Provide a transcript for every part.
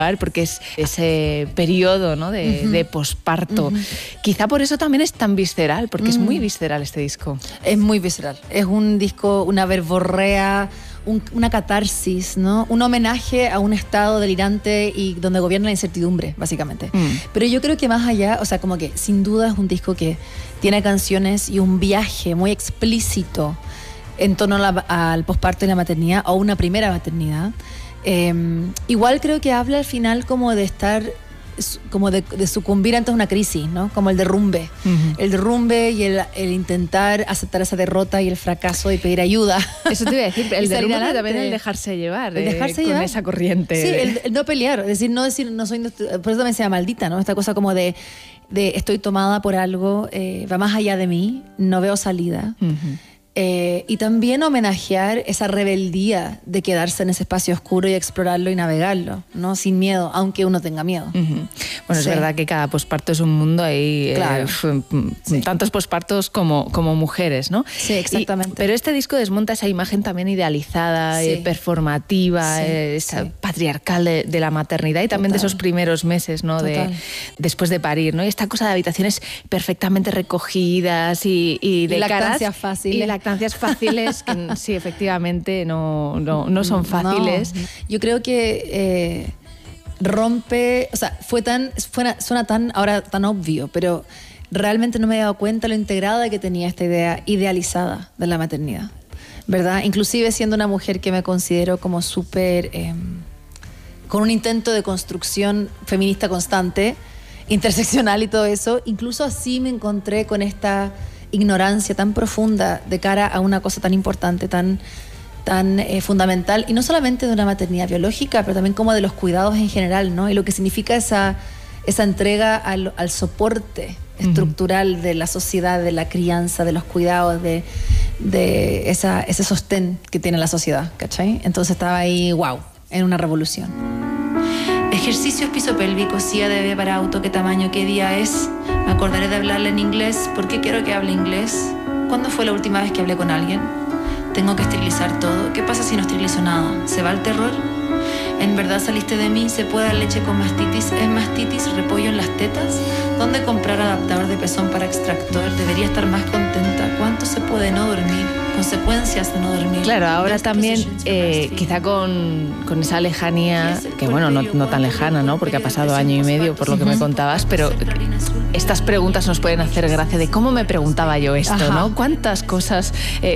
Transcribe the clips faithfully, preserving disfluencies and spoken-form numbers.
porque es ese periodo, ¿no? de, uh-huh. de posparto. Uh-huh. Quizá por eso también es tan visceral, porque uh-huh. es muy visceral este disco. Es muy visceral. Es un disco, una verborrea, un, una catarsis, ¿no? Un homenaje a un estado delirante y donde gobierna la incertidumbre, básicamente. Mm. Pero yo creo que más allá, o sea, como que sin duda es un disco que tiene canciones y un viaje muy explícito en torno a la, al posparto y la maternidad, o una primera maternidad. Eh, igual creo que habla al final como de estar, como de, de sucumbir ante una crisis, ¿no? Como el derrumbe. Uh-huh. El derrumbe y el, el intentar aceptar esa derrota y el fracaso y pedir ayuda. Eso te iba a decir, el derrumbe, pero también el dejarse llevar, el dejarse eh, llevar con esa corriente. Sí, el, el no pelear, es decir, no decir, no soy, por eso también se llama maldita, ¿no? Esta cosa como de, de estoy tomada por algo, eh, va más allá de mí, no veo salida. Uh-huh. Eh, y también homenajear esa rebeldía de quedarse en ese espacio oscuro y explorarlo y navegarlo, ¿no? Sin miedo, aunque uno tenga miedo. Uh-huh. Bueno, sí. Es verdad que cada posparto es un mundo, hay claro. eh, sí. tantos pospartos como, como mujeres, ¿no? Sí, exactamente. Y, pero este disco desmonta esa imagen también idealizada, sí. eh, performativa, sí, eh, esa sí. patriarcal de, de la maternidad y también Total. de esos primeros meses, ¿no? De, después de parir, ¿no? Y esta cosa de habitaciones perfectamente recogidas y, y de y caras fácil. Y lactancias fáciles que sí, efectivamente no, no, no son fáciles. No. Yo creo que eh, rompe, o sea, fue tan, fue, suena tan, ahora tan obvio, pero realmente no me he dado cuenta lo integrada que tenía esta idea idealizada de la maternidad, ¿verdad? Inclusive siendo una mujer que me considero como súper, eh, con un intento de construcción feminista constante, interseccional y todo eso, incluso así me encontré con esta ignorancia tan profunda de cara a una cosa tan importante, tan, tan eh, fundamental, y no solamente de una maternidad biológica, pero también como de los cuidados en general, ¿no? Y lo que significa esa, esa entrega al, al soporte estructural uh-huh. de la sociedad, de la crianza, de los cuidados, de, de esa, ese sostén que tiene la sociedad, ¿cachai? Entonces estaba ahí, wow, en una revolución. Ejercicios piso pélvico, silla de bebé para auto, ¿qué tamaño, qué día es? Me acordaré de hablarle en inglés. ¿Por qué quiero que hable inglés? ¿Cuándo fue la última vez que hablé con alguien? Tengo que esterilizar todo. ¿Qué pasa si no esterilizo nada? ¿Se va el terror? ¿En verdad saliste de mí? ¿Se puede dar leche con mastitis? ¿Es mastitis repollo en las tetas? ¿Dónde comprar adaptador de pezón para extractor? Debería estar más contenta. ¿Cuánto se puede no dormir? Consecuencias de no dormir. Claro, ahora también eh, quizá con, con esa lejanía, que bueno, no, no tan lejana, ¿no? Porque ha pasado año y medio por lo que me contabas, pero estas preguntas nos pueden hacer gracia de cómo me preguntaba yo esto, Ajá. ¿no? Cuántas cosas eh,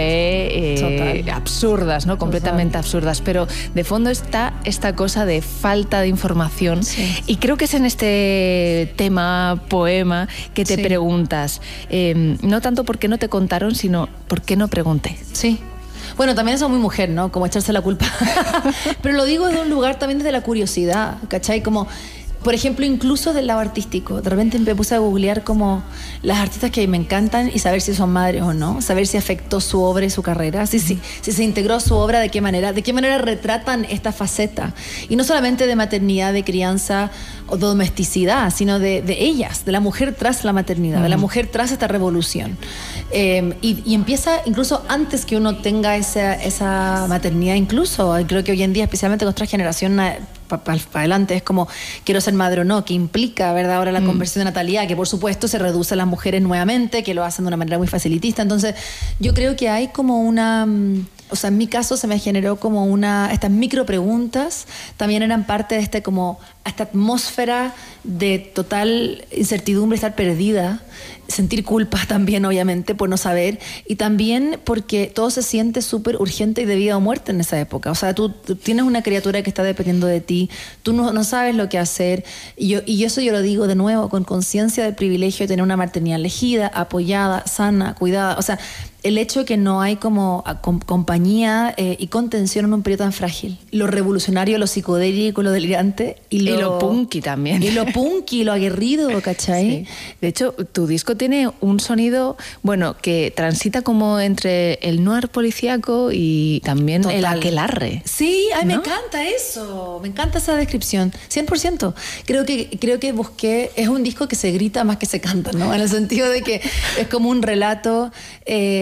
googleé eh, absurdas, ¿no? Completamente Total. absurdas, pero de fondo está esta cosa de falta de información sí. y creo que es en este tema, poema, que te sí. preguntas, eh, no tanto por qué no te contaron, sino por qué no pregunté. Sí. Bueno, también eso es muy mujer, ¿no? Como echarse la culpa. Pero lo digo desde un lugar también desde la curiosidad, ¿cachai? Como, por ejemplo, incluso del lado artístico. De repente me puse a googlear como las artistas que me encantan y saber si son madres o no, saber si afectó su obra y su carrera, si, si, si se integró a su obra, de qué manera, de qué manera retratan esta faceta. Y no solamente de maternidad, de crianza o de domesticidad, sino de, de ellas, de la mujer tras la maternidad, uh-huh. de la mujer tras esta revolución. Eh, y, y empieza incluso antes que uno tenga esa, esa maternidad, incluso, creo que hoy en día, especialmente con nuestra generación, para pa, pa adelante, es como quiero ser madre o no, que implica, ¿verdad? Ahora la mm. conversión de natalidad, que por supuesto se reduce a las mujeres nuevamente, que lo hacen de una manera muy facilitista. Entonces, yo creo que hay como una... O sea, en mi caso se me generó como una... Estas micro preguntas también eran parte de este como... esta atmósfera de total incertidumbre, estar perdida, sentir culpa también, obviamente, por no saber, y también porque todo se siente súper urgente y de vida o muerte en esa época. O sea, tú, tú tienes una criatura que está dependiendo de ti, tú no, no sabes lo que hacer, y, yo, y eso yo lo digo de nuevo, con conciencia del privilegio de tener una maternidad elegida, apoyada, sana, cuidada. O sea, el hecho de que no hay como com, compañía eh, y contención en un periodo tan frágil. Lo revolucionario, lo psicodélico, lo delirante y lo, y lo punky también. Y lo punky, lo aguerrido, ¿cachai? Sí. De hecho, tu disco tiene un sonido, bueno, que transita como entre el noir policíaco y también Total. el aquelarre. Sí, ay, ¿no? Me encanta eso. Me encanta esa descripción. cien por ciento. Creo que, creo que busqué... Es un disco que se grita más que se canta, ¿no? En el sentido de que es como un relato... Eh,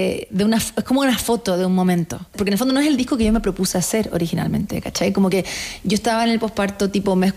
de, de una, es como una foto de un momento. Porque en el fondo no es el disco que yo me propuse hacer originalmente, ¿cachai? Como que yo estaba en el posparto tipo mes